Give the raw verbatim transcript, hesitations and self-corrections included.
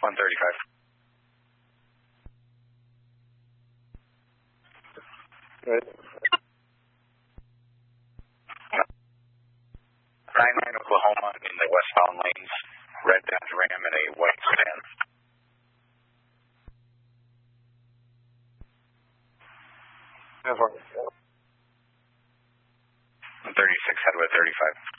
one thirty-five. Good. nine nine Oklahoma in the westbound lanes, red Dodge Ram and a white sedan. Never. one thirty-six, head with thirty-five.